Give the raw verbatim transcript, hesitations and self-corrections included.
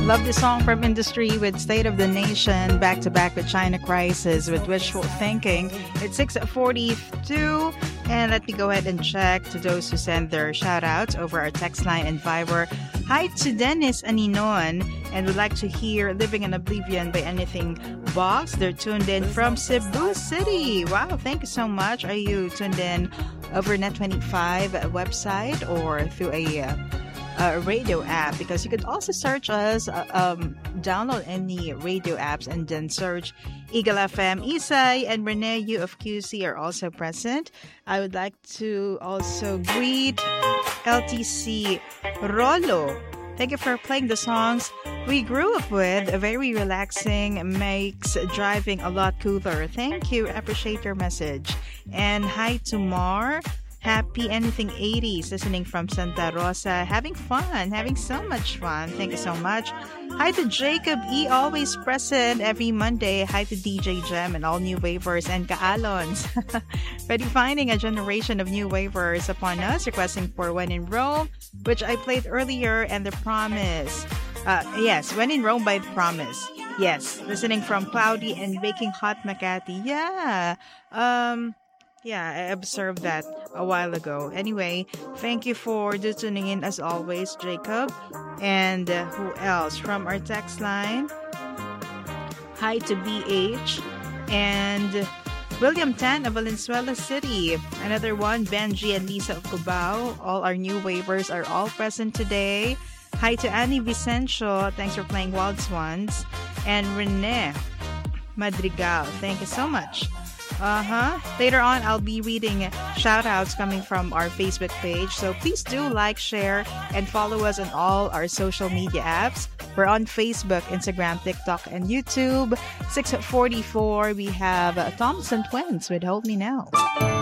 Love the song from Industry with State of the Nation, back to back with China Crisis with Wishful Thinking. It's six forty-two, and let me go ahead and check to those who send their shout outs over our text line and Viber. Hi to Dennis Aninon, and would like to hear Living in Oblivion by Anything Box. They're tuned in from Cebu City. Wow, thank you so much. Are you tuned in over Net twenty-five website or through a uh, Uh, radio app? Because you could also search us, uh, um, download any radio apps and then search Eagle F M. Isay and Renee Yu of Q C are also present. I would like to also greet L T C Rolo. Thank you for playing the songs we grew up with. Very relaxing, makes driving a lot cooler. Thank you. Appreciate your message. And hi to Mar. Happy Anything eighties, listening from Santa Rosa. Having fun, having so much fun. Thank you so much. Hi to Jacob E, always present every Monday. Hi to D J Gem and all new waivers and kaalons. Ready finding a generation of new waivers upon us, requesting for When in Rome, which I played earlier, and The Promise. Uh, yes, When in Rome by The Promise. Yes, listening from Cloudy and Baking Hot Makati. Yeah. Um... Yeah, I observed that a while ago. Anyway, thank you for tuning in as always, Jacob. And uh, who else? From our text line, hi to B H and William Tan of Valenzuela City. Another one, Benji and Lisa of Cubao. All our new waivers are all present today. Hi to Annie Vicencio. Thanks for playing Wild Swans. And Rene Madrigal. Thank you so much. Uh-huh. Later on, I'll be reading shout-outs coming from our Facebook page. So please do like, share, and follow us on all our social media apps. We're on Facebook, Instagram, TikTok, and YouTube. six forty-four, we have uh, Thompson Twins with Hold Me Now.